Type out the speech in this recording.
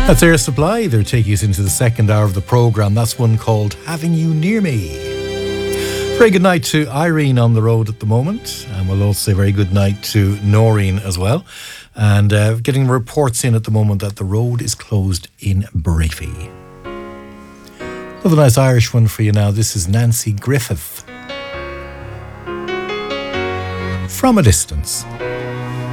That's Air Supply. They're taking us into the second hour of the programme. That's one called Having You Near Me. Very good night to Irene on the road at the moment. And we'll also say very good night to Noreen as well. And getting reports in at the moment that the road is closed in Briefy. Another nice Irish one for you now. This is Nancy Griffith. From a Distance.